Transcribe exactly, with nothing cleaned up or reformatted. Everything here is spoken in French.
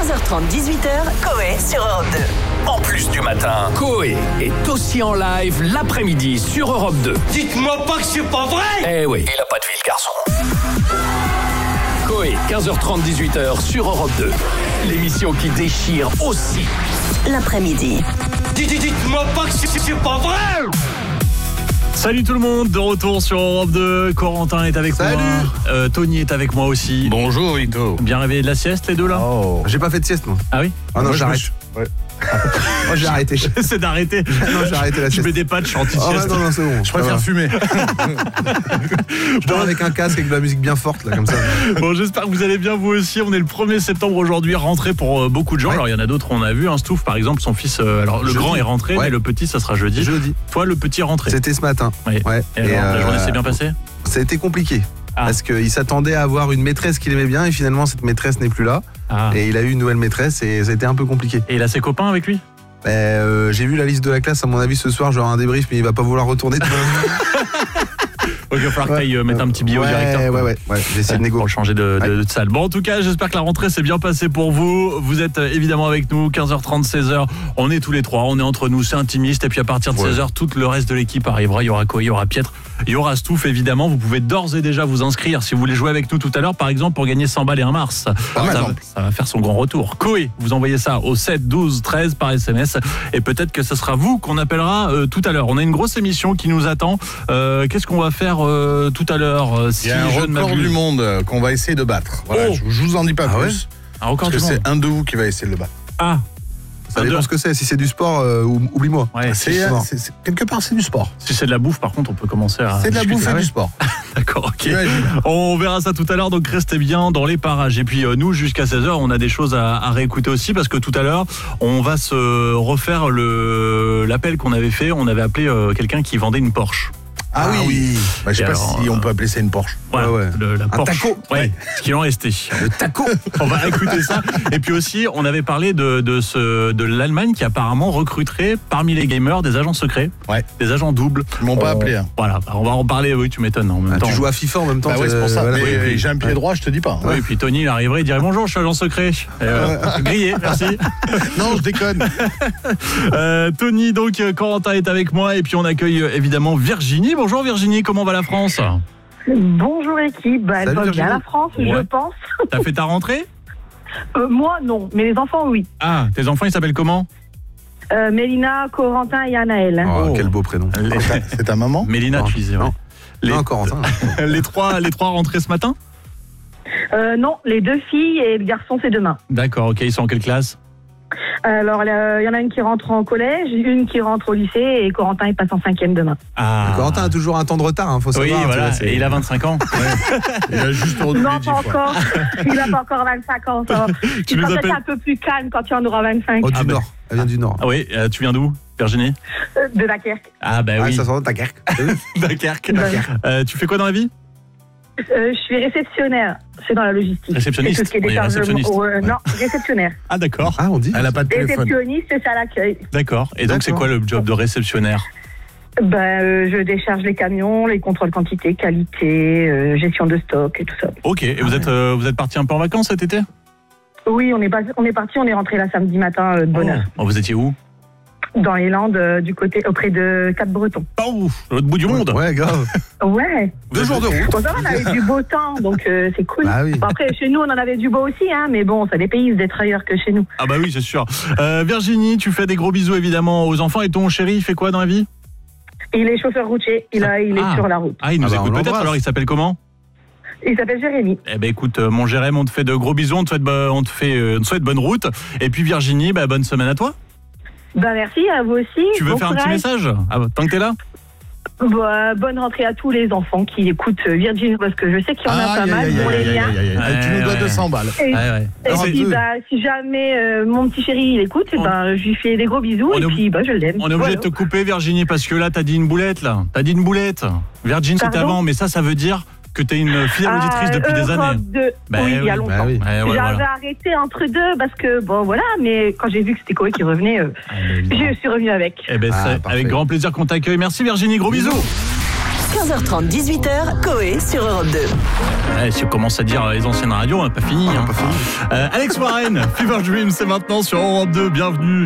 quinze heures trente, dix-huit heures, Coé sur Europe deux. En plus du matin, Coé est aussi en live l'après-midi sur Europe deux. Dites-moi pas que c'est pas vrai! Eh oui, il a pas de vie le garçon. Coé, quinze heures trente, dix-huit heures sur Europe deux. L'émission qui déchire aussi l'après-midi. Dites-moi pas que c'est, c'est pas vrai! Salut tout le monde, de retour sur Europe deux. Corentin est avec Salut. moi. Euh, Tony est avec moi aussi. Bonjour Ito. Bien réveillé de la sieste les deux là? Oh. J'ai pas fait de sieste moi. Ah oui? Ah non, Moi, j'arrête. je me suis- ouais. Moi j'ai arrêté. C'est d'arrêter. Non, j'ai arrêté la Je sieste. mets des patchs Oh ouais, anti-sieste. non, non, c'est bon. Je préfère fumer. Je dors avec un casque avec de la musique bien forte là comme ça. Bon, j'espère que vous allez bien vous aussi. On est le premier septembre aujourd'hui, rentrée pour euh, beaucoup de gens. Ouais. Alors il y en a d'autres, on a vu. Un Stouff par exemple, son fils. euh, alors le Jeudi. grand est rentré, Ouais. mais le petit ça sera jeudi. Jeudi. Toi le petit est rentré. C'était ce matin. Ouais. Ouais. Et alors, la euh, journée s'est bien passée? Ça a été compliqué. Ah. Parce qu'il s'attendait à avoir une maîtresse qu'il aimait bien et finalement cette maîtresse n'est plus là. Ah. Et il a eu une nouvelle maîtresse et ça a été un peu compliqué. Et il a ses copains avec lui? Ben, euh, j'ai vu la liste de la classe, à mon avis ce soir j'aurai un débrief mais il va pas vouloir retourner demain. Ok, il va falloir que Ouais. t'ailles euh, mettre un petit billet au ouais, directeur. Ouais, quoi. ouais, ouais. J'ai essayé de négo. Pour changer de, de, Ouais. de salle. Bon, en tout cas, j'espère que la rentrée s'est bien passée pour vous. Vous êtes euh, évidemment avec nous, quinze heures trente, seize heures. On est tous les trois, on est entre nous, c'est intimiste. Et puis à partir de Ouais. seize heures, tout le reste de l'équipe arrivera. Il y aura Coé, il y aura Pietre, il y aura Stouff, évidemment. Vous pouvez d'ores et déjà vous inscrire si vous voulez jouer avec nous tout à l'heure, par exemple, pour gagner cent balles et un Mars. Par ça, exemple. ça va faire son grand retour. Coé, vous envoyez ça au sept douze treize par S M S. Et peut-être que ce sera vous qu'on appellera euh, tout à l'heure. On a une grosse émission qui nous attend. Euh, Qu'est-ce qu'on va faire euh, tout à l'heure euh, si Il y a un je ne record m'abuse du monde euh, qu'on va essayer de battre. Voilà, Oh. je, je vous en dis pas Ah ouais plus. Un record Parce que du monde. c'est un de vous qui va essayer de le battre. Ah, Ça Un, dépend deux. ce que c'est. Si c'est du sport, euh, ou- oublie-moi. ouais. C'est, c'est euh, bon. c'est- c'est- quelque part, c'est du sport. Si c'est de la bouffe, par contre, on peut commencer à. C'est de la discuter. bouffe et Ah ouais. du sport. D'accord, ok. Imagine. On verra ça tout à l'heure, donc restez bien dans les parages. Et puis euh, nous, jusqu'à seize heures, on a des choses à, à réécouter aussi, parce que tout à l'heure, on va se refaire le l'appel qu'on avait fait. On avait appelé euh, quelqu'un qui vendait une Porsche. Ah, Ah oui. oui. Bah, je sais Et pas alors, si euh, on peut appeler ça une Porsche. Voilà, Ouais, ouais. le- la Un Porsche. taco. Ouais, ce qu'il en restait. Le taco. On va écouter ça. Et puis aussi, on avait parlé de, de, ce, de l'Allemagne qui apparemment recruterait parmi les gamers des agents secrets, Ouais. des agents doubles. Ils m'ont pas On- appelé. Hein. Voilà, bah, on va en parler, oui, tu m'étonnes. En même Ah, temps. tu joues à FIFA en même temps. Bah ouais, c'est pour ça. voilà. Mais Oui, oui. j'ai un pied Ouais. droit, je te dis pas. hein. Oui, et puis Tony, il arriverait, il dirait bonjour, je suis agent secret. Et, euh, grillé, merci. Non, je déconne. Euh, Tony, donc, euh, Corentin est avec moi. Et puis, on accueille euh, évidemment Virginie. Bonjour Virginie, comment va la France? Bonjour équipe, bah, elle Salut, va bien Virginie. la France, Ouais. je pense. T'as fait ta rentrée? Euh, moi non, mais les enfants oui. Ah, tes enfants, ils s'appellent comment? Euh, Mélina, Corentin et Anaël. Oh, Oh. quel beau prénom. Les- C'est ta- C'est ta maman? Mélina, Non. tu disais. ouais. Non. Les, Non, Corentin. les, trois, les trois rentrés ce matin? Euh, non, les deux filles et le garçon c'est demain. D'accord, ok, ils sont en quelle classe? Alors il y en a une qui rentre en collège, une qui rentre au lycée et Corentin il passe en cinquième demain. Ah, Corentin a toujours un temps de retard, hein, faut oui, savoir. tu voilà, vois, c'est- et il a vingt-cinq ans. Il a juste redoublé Non, dix pas fois. encore. Il n'a pas encore vingt-cinq ans. Ça. Tu Il nous sera peut-être appelles- un peu plus calme quand il en aura vingt-cinq. Oh, du Ah, bah. Nord. Elle vient du Nord. Ah oui, euh, tu viens d'où, Virginie? Euh, de Dunkerque. Ah bah Ah, oui, ça sent ta guerre. Dunkerque. Dunkerque. Euh, tu fais quoi dans la vie? Euh, je suis réceptionnaire, c'est dans la logistique. Réceptionniste. C'est tout ce qui est Oui, déchargement. réceptionniste. Euh, Non, réceptionnaire. Ah d'accord, Ah, on dit. Elle a pas de téléphone. Réceptionniste, c'est ça à l'accueil. d'accord. Et donc c'est D'accord. quoi le job de réceptionnaire? Ben, euh, je décharge les camions, les contrôles quantité, qualité, euh, gestion de stock et tout ça. Ok, et vous êtes euh, vous êtes parti un peu en vacances cet été? Oui, on est, pas, on est parti, on est rentré là samedi matin euh, de bonne heure. Oh, vous étiez où? Dans les Landes, euh, du côté, auprès de Cap-Breton. Oh, l'autre bout du monde. Ouais, grave. Ouais. Deux jours de route. Bon, ça va, on avait du beau temps, donc euh, c'est cool. Bah oui. Bon, après, chez nous, on en avait du beau aussi, hein, mais bon, ça dépayse d'être ailleurs que chez nous. Ah bah oui, c'est sûr. Euh, Virginie, tu fais des gros bisous évidemment aux enfants. Et ton chéri, il fait quoi dans la vie? Il est chauffeur routier, il, a, il est Ah. sur la route. Ah, il nous Ah bah, écoute on peut-être. l'embrasse. Alors, il s'appelle comment? Il s'appelle Jérémy. Eh ben écoute, euh, mon Jérém, on te fait de gros bisous, on te souhaite, bo- on te fait, euh, on te souhaite bonne route. Et puis Virginie, bah, bonne semaine à toi. Ben, merci, à vous aussi. Tu veux Bon faire un petit courage. message? Ah, bah, tant que t'es là. Bah, bonne rentrée à tous les enfants qui écoutent Virginie, parce que je sais qu'il y en a pas Aïe, mal aïe, pour aïe, les aïe, liens. aïe, aïe, aïe. Ouais, Tu nous dois ouais. deux cents balles. Et, Ouais, ouais. et Alors, si, deux. bah, si jamais euh, mon petit chéri il écoute, eh On- ben, je lui fais des gros bisous On et est ob- puis bah, je l'aime. On est obligé Voilà. de te couper, Virginie, parce que là, t'as dit une boulette, là. T'as dit une boulette. Virgin, c'était Pardon avant, mais ça, ça veut dire que t'es une fidèle auditrice Ah, depuis des Europe années. deux. Bah oui, il y a oui, longtemps. Bah oui. Ouais, ouais, J'avais voilà. arrêté entre deux parce que, bon, voilà, mais quand j'ai vu que c'était Coé qui revenait, euh, Ah, bah, évidemment. je suis revenue avec. Eh ben, Ah, c'est parfait. avec grand plaisir qu'on t'accueille. Merci Virginie, gros bisous. quinze quinze heures trente, dix-huit heures, Coé sur Europe deux. Ouais, si on commence à dire les anciennes radios, on n'a pas fini. On n'a hein. pas fini. Euh, Alex Warren, Fever Dream, c'est maintenant sur Europe deux. Bienvenue.